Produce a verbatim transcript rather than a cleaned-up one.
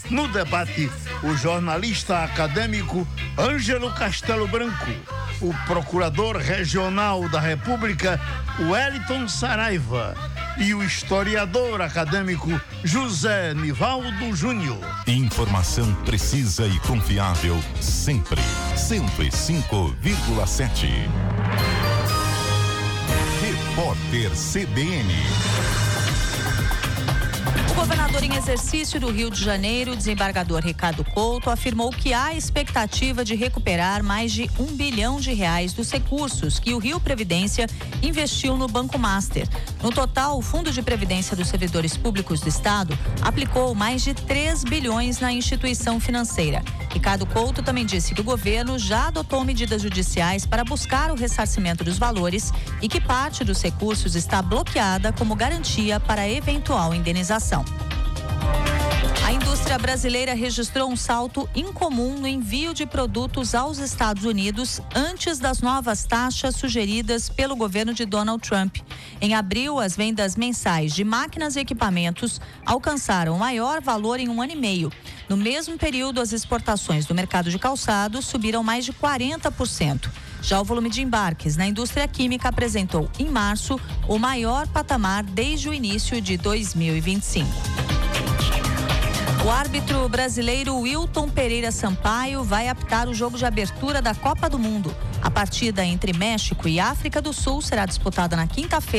No debate, o jornalista acadêmico Ângelo Castelo Branco, o procurador regional da República, Wellington Saraiva, e o historiador acadêmico José Nivaldo Júnior. Informação precisa e confiável sempre. cento e cinco vírgula sete. Repórter C B N. O governador em exercício do Rio de Janeiro, desembargador Ricardo Couto, afirmou que há expectativa de recuperar mais de um bilhão de reais dos recursos que o Rio Previdência investiu no Banco Master. No total, o Fundo de Previdência dos Servidores Públicos do Estado aplicou mais de três bilhões na instituição financeira. Ricardo Couto também disse que o governo já adotou medidas judiciais para buscar o ressarcimento dos valores e que parte dos recursos está bloqueada como garantia para eventual indenização. A indústria brasileira registrou um salto incomum no envio de produtos aos Estados Unidos antes das novas taxas sugeridas pelo governo de Donald Trump. Em abril, as vendas mensais de máquinas e equipamentos alcançaram o maior valor em um ano e meio. No mesmo período, as exportações do mercado de calçados subiram mais de quarenta por cento. Já o volume de embarques na indústria química apresentou, em março, o maior patamar desde o início de dois mil e vinte e cinco. O árbitro brasileiro Wilton Pereira Sampaio vai apitar o jogo de abertura da Copa do Mundo. A partida entre México e África do Sul será disputada na quinta-feira.